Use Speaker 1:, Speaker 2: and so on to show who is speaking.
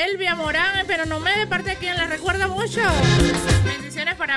Speaker 1: Elvia Morán, pero no me de parte de quien la recuerda mucho. Bendiciones para